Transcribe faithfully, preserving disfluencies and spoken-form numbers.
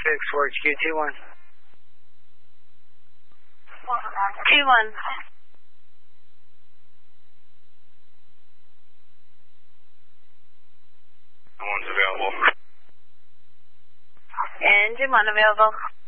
six four H Q two one. two one. One's available. Engine one available.